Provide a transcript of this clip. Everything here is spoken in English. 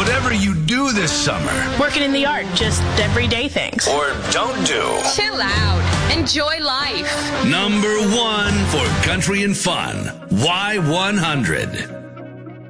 whatever you do this summer. Working in the yard, just everyday things. Or don't do. Chill out. Enjoy life. Number 1 for country and fun. Y100.